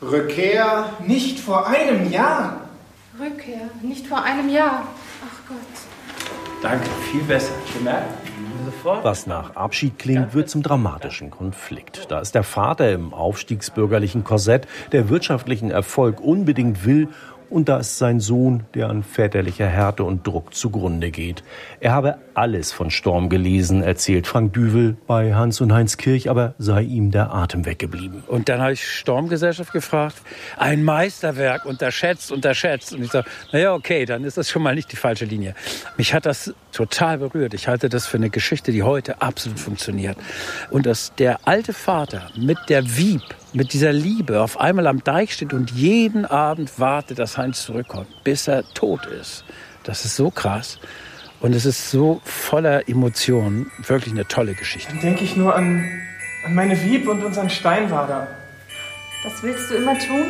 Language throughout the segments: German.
Rückkehr nicht vor einem Jahr. Rückkehr nicht vor einem Jahr. Ach Gott. Danke, viel besser. Gemerkt? Sofort. Was nach Abschied klingt, wird zum dramatischen Konflikt. Da ist der Vater im aufstiegsbürgerlichen Korsett, der wirtschaftlichen Erfolg unbedingt will. Und da ist sein Sohn, der an väterlicher Härte und Druck zugrunde geht. Er habe alles von Storm gelesen, erzählt Frank Düvel bei Hans und Heinz Kirch, aber sei ihm der Atem weggeblieben. Und dann habe ich Storm-Gesellschaft gefragt, ein Meisterwerk, unterschätzt. Und ich sage, naja, okay, dann ist das schon mal nicht die falsche Linie. Mich hat das total berührt. Ich halte das für eine Geschichte, die heute absolut funktioniert. Und dass der alte Vater mit der Wieb, mit dieser Liebe auf einmal am Deich steht und jeden Abend wartet, dass Heinz zurückkommt, bis er tot ist. Das ist so krass. Und es ist so voller Emotionen. Wirklich eine tolle Geschichte. Dann denke ich nur an meine Wieb und unseren Steinwader. Das willst du immer tun?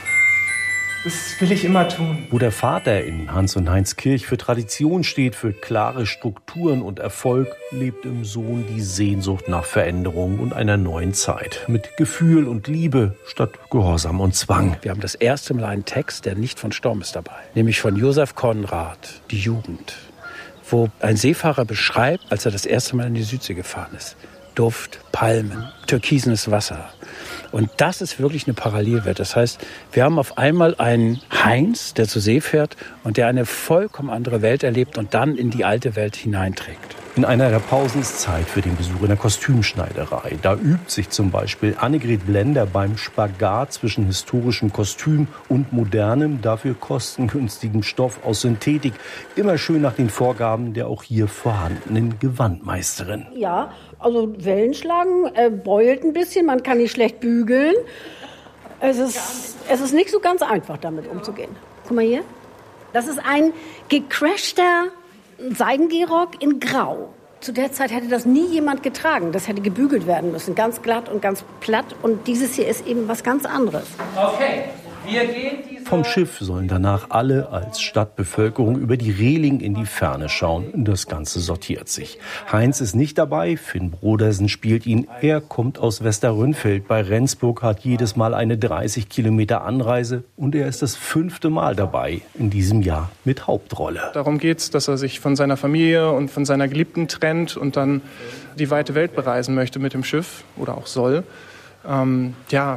Das will ich immer tun. Wo der Vater in Hans und Heinz Kirch für Tradition steht, für klare Strukturen und Erfolg, lebt im Sohn die Sehnsucht nach Veränderung und einer neuen Zeit. Mit Gefühl und Liebe statt Gehorsam und Zwang. Wir haben das erste Mal einen Text, der nicht von Storm ist dabei. Nämlich von Josef Konrad, Die Jugend. Wo ein Seefahrer beschreibt, als er das erste Mal in die Südsee gefahren ist. Duft, Palmen, türkisenes Wasser. Und das ist wirklich eine Parallelwelt. Das heißt, wir haben auf einmal einen Heinz, der zur See fährt und der eine vollkommen andere Welt erlebt und dann in die alte Welt hineinträgt. In einer der Pausen ist Zeit für den Besuch in der Kostümschneiderei. Da übt sich zum Beispiel Annegret Blender beim Spagat zwischen historischem Kostüm und modernem, dafür kostengünstigem Stoff aus Synthetik. Immer schön nach den Vorgaben der auch hier vorhandenen Gewandmeisterin. Ja, also Wellen schlagen, beult ein bisschen, man kann nicht schlecht bügeln. Es ist nicht so ganz einfach, damit umzugehen. Guck mal hier. Das ist ein gecrashter Seidengehrock in Grau. Zu der Zeit hätte das nie jemand getragen. Das hätte gebügelt werden müssen. Ganz glatt und ganz platt. Und dieses hier ist eben was ganz anderes. Okay, wir gehen Vom Schiff sollen danach alle als Stadtbevölkerung über die Reling in die Ferne schauen. Das Ganze sortiert sich. Heinz ist nicht dabei, Finn Brodersen spielt ihn. Er kommt aus Westerrönfeld bei Rendsburg, hat jedes Mal eine 30 Kilometer Anreise und er ist das 5. Mal dabei in diesem Jahr mit Hauptrolle. Darum geht's, dass er sich von seiner Familie und von seiner Geliebten trennt und dann die weite Welt bereisen möchte mit dem Schiff oder auch soll. Und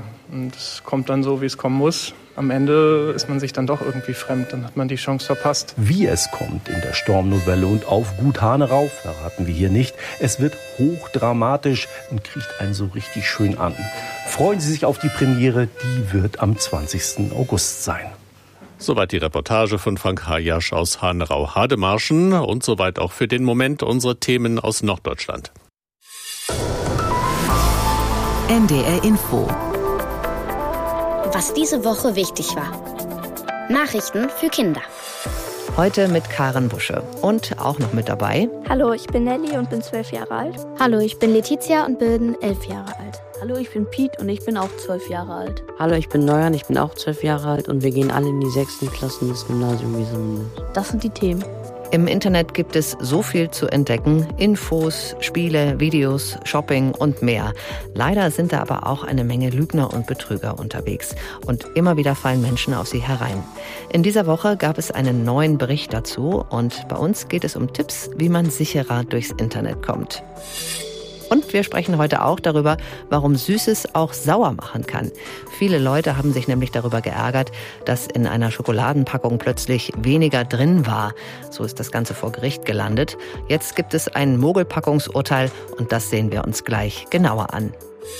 es kommt dann so, wie es kommen muss. Am Ende ist man sich dann doch irgendwie fremd, dann hat man die Chance verpasst. Wie es kommt in der Stormnovelle und auf Gut Hanerau, verraten wir hier nicht. Es wird hochdramatisch und kriegt einen so richtig schön an. Freuen Sie sich auf die Premiere, die wird am 20. August sein. Soweit die Reportage von Frank Hajasch aus Hanerau-Hademarschen und soweit auch für den Moment unsere Themen aus Norddeutschland. NDR Info. Was diese Woche wichtig war. Nachrichten für Kinder. Heute mit Karen Busche. Und auch noch mit dabei. Hallo, ich bin Nelly und bin 12 Jahre alt. Hallo, ich bin Letizia und bin 11 Jahre alt. Hallo, ich bin Piet und ich bin auch 12 Jahre alt. Hallo, ich bin Neuan, ich bin auch 12 Jahre alt und wir gehen alle in die 6. Klassen des Gymnasiums Wiesenmünde. Das sind die Themen. Im Internet gibt es so viel zu entdecken. Infos, Spiele, Videos, Shopping und mehr. Leider sind da aber auch eine Menge Lügner und Betrüger unterwegs. Und immer wieder fallen Menschen auf sie herein. In dieser Woche gab es einen neuen Bericht dazu. Und bei uns geht es um Tipps, wie man sicherer durchs Internet kommt. Und wir sprechen heute auch darüber, warum Süßes auch sauer machen kann. Viele Leute haben sich nämlich darüber geärgert, dass in einer Schokoladenpackung plötzlich weniger drin war. So ist das Ganze vor Gericht gelandet. Jetzt gibt es ein Mogelpackungsurteil und das sehen wir uns gleich genauer an.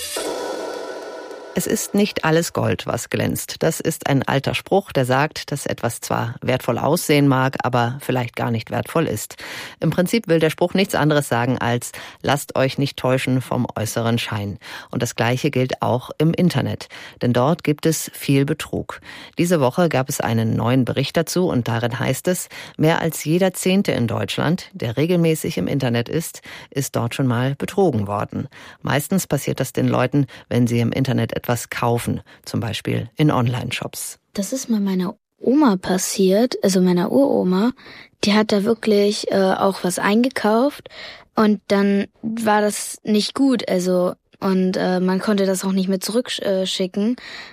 Es ist nicht alles Gold, was glänzt. Das ist ein alter Spruch, der sagt, dass etwas zwar wertvoll aussehen mag, aber vielleicht gar nicht wertvoll ist. Im Prinzip will der Spruch nichts anderes sagen als, lasst euch nicht täuschen vom äußeren Schein. Und das Gleiche gilt auch im Internet. Denn dort gibt es viel Betrug. Diese Woche gab es einen neuen Bericht dazu und darin heißt es, mehr als jeder 10. in Deutschland, der regelmäßig im Internet ist dort schon mal betrogen worden. Meistens passiert das den Leuten, wenn sie im Internet etwas kaufen, zum Beispiel in Online-Shops. Das ist mal meiner Oma passiert, also meiner Uroma. Die hat da wirklich auch was eingekauft und dann war das nicht gut, und man konnte das auch nicht mehr zurückschicken.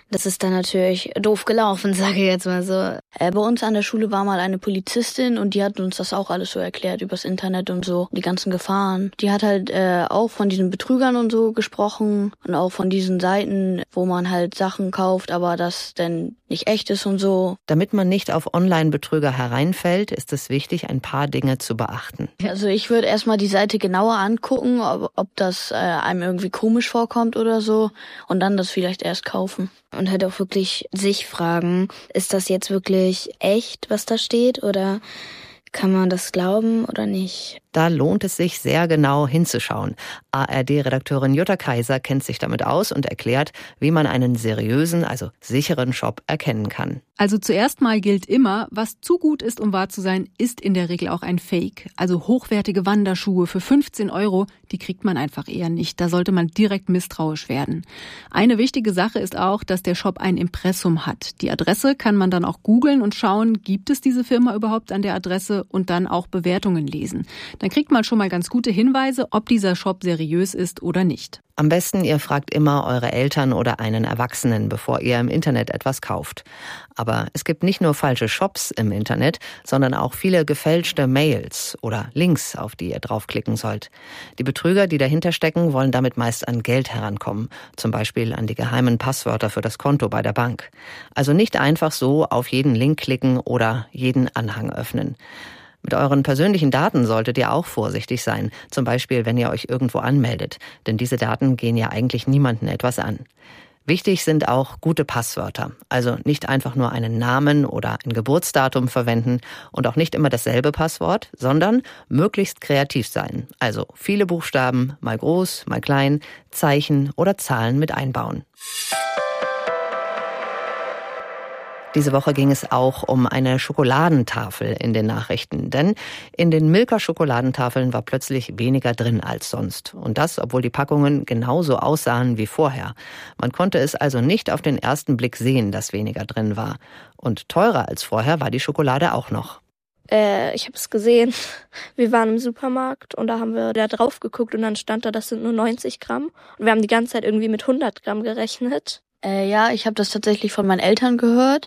Das ist dann natürlich doof gelaufen, sage ich jetzt mal so. Bei uns an der Schule war mal eine Polizistin und die hat uns das auch alles so erklärt übers Internet und so, die ganzen Gefahren. Die hat halt auch von diesen Betrügern und so gesprochen und auch von diesen Seiten, wo man halt Sachen kauft, aber das denn nicht echt ist und so. Damit man nicht auf Online-Betrüger hereinfällt, ist es wichtig, ein paar Dinge zu beachten. Also ich würde erstmal die Seite genauer angucken, ob das einem irgendwie komisch vorkommt oder so und dann das vielleicht erst kaufen. Und halt auch wirklich sich fragen, ist das jetzt wirklich echt, was da steht, oder kann man das glauben oder nicht? Da lohnt es sich, sehr genau hinzuschauen. ARD-Redakteurin Jutta Kaiser kennt sich damit aus und erklärt, wie man einen seriösen, also sicheren Shop erkennen kann. Also zuerst mal gilt immer, was zu gut ist, um wahr zu sein, ist in der Regel auch ein Fake. Also hochwertige Wanderschuhe für 15 €, die kriegt man einfach eher nicht. Da sollte man direkt misstrauisch werden. Eine wichtige Sache ist auch, dass der Shop ein Impressum hat. Die Adresse kann man dann auch googeln und schauen, gibt es diese Firma überhaupt an der Adresse, und dann auch Bewertungen lesen. Dann kriegt man schon mal ganz gute Hinweise, ob dieser Shop seriös ist oder nicht. Am besten, ihr fragt immer eure Eltern oder einen Erwachsenen, bevor ihr im Internet etwas kauft. Aber es gibt nicht nur falsche Shops im Internet, sondern auch viele gefälschte Mails oder Links, auf die ihr draufklicken sollt. Die Betrüger, die dahinter stecken, wollen damit meist an Geld herankommen, zum Beispiel an die geheimen Passwörter für das Konto bei der Bank. Also nicht einfach so auf jeden Link klicken oder jeden Anhang öffnen. Mit euren persönlichen Daten solltet ihr auch vorsichtig sein, zum Beispiel wenn ihr euch irgendwo anmeldet, denn diese Daten gehen ja eigentlich niemandem etwas an. Wichtig sind auch gute Passwörter, also nicht einfach nur einen Namen oder ein Geburtsdatum verwenden und auch nicht immer dasselbe Passwort, sondern möglichst kreativ sein, also viele Buchstaben, mal groß, mal klein, Zeichen oder Zahlen mit einbauen. Diese Woche ging es auch um eine Schokoladentafel in den Nachrichten. Denn in den Milka-Schokoladentafeln war plötzlich weniger drin als sonst. Und das, obwohl die Packungen genauso aussahen wie vorher. Man konnte es also nicht auf den ersten Blick sehen, dass weniger drin war. Und teurer als vorher war die Schokolade auch noch. Ich habe es gesehen. Wir waren im Supermarkt und da haben wir da drauf geguckt und dann stand da, das sind nur 90 Gramm. Und wir haben die ganze Zeit irgendwie mit 100 Gramm gerechnet. Ja, ich habe das tatsächlich von meinen Eltern gehört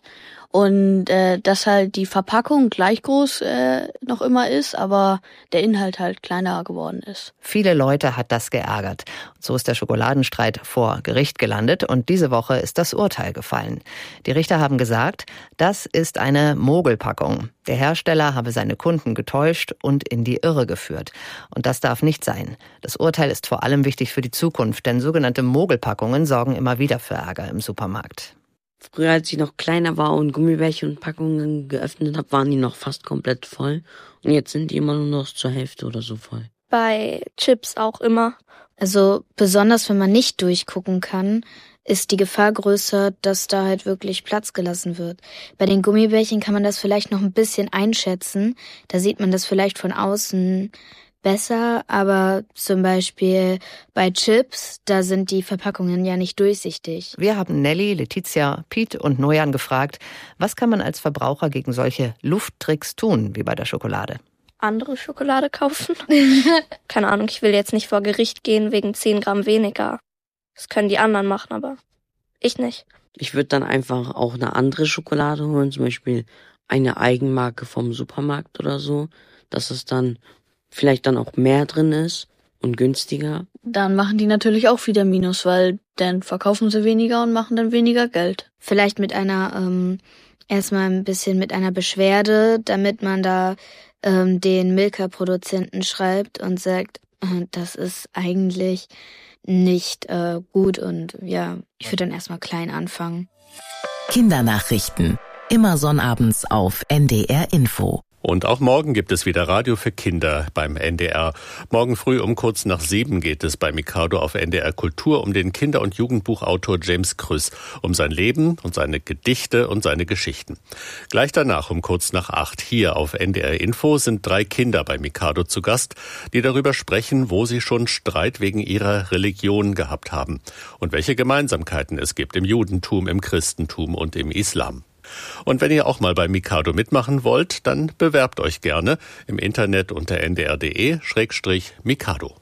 und dass halt die Verpackung gleich groß noch immer ist, aber der Inhalt halt kleiner geworden ist. Viele Leute hat das geärgert. So ist der Schokoladenstreit vor Gericht gelandet und diese Woche ist das Urteil gefallen. Die Richter haben gesagt, das ist eine Mogelpackung. Der Hersteller habe seine Kunden getäuscht und in die Irre geführt. Und das darf nicht sein. Das Urteil ist vor allem wichtig für die Zukunft, denn sogenannte Mogelpackungen sorgen immer wieder für Ärger im Supermarkt. Früher, als ich noch kleiner war und Gummibärchen und Packungen geöffnet habe, waren die noch fast komplett voll. Und jetzt sind die immer nur noch zur Hälfte oder so voll. Bei Chips auch immer. Also besonders, wenn man nicht durchgucken kann, ist die Gefahr größer, dass da halt wirklich Platz gelassen wird. Bei den Gummibärchen kann man das vielleicht noch ein bisschen einschätzen. Da sieht man das vielleicht von außen besser, aber zum Beispiel bei Chips, da sind die Verpackungen ja nicht durchsichtig. Wir haben Nelly, Letizia, Piet und Nojan gefragt, was kann man als Verbraucher gegen solche Lufttricks tun, wie bei der Schokolade? Andere Schokolade kaufen? Keine Ahnung, ich will jetzt nicht vor Gericht gehen wegen 10 Gramm weniger. Das können die anderen machen, aber ich nicht. Ich würde dann einfach auch eine andere Schokolade holen, zum Beispiel eine Eigenmarke vom Supermarkt oder so, dass es dann vielleicht dann auch mehr drin ist und günstiger. Dann machen die natürlich auch wieder Minus, weil dann verkaufen sie weniger und machen dann weniger Geld. Vielleicht mit einer, erstmal ein bisschen mit einer Beschwerde, damit man da den Milka-Produzenten schreibt und sagt, das ist eigentlich nicht gut und ja, ich würde dann erstmal klein anfangen. Kindernachrichten. Immer sonnabends auf NDR Info. Und auch morgen gibt es wieder Radio für Kinder beim NDR. Morgen früh um kurz nach 7 geht es bei Mikado auf NDR Kultur um den Kinder- und Jugendbuchautor James Krüss, um sein Leben und seine Gedichte und seine Geschichten. Gleich danach um kurz nach 8 hier auf NDR Info sind 3 Kinder bei Mikado zu Gast, die darüber sprechen, wo sie schon Streit wegen ihrer Religion gehabt haben und welche Gemeinsamkeiten es gibt im Judentum, im Christentum und im Islam. Und wenn ihr auch mal bei Mikado mitmachen wollt, dann bewerbt euch gerne im Internet unter ndr.de/Mikado.